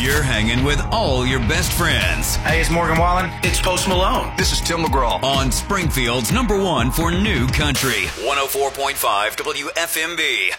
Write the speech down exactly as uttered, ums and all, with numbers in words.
You're hanging with all your best friends. Hey, it's Morgan Wallen. It's Post Malone. This is Tim McGraw. On Springfield's number one for new country. one oh four point five W F M B.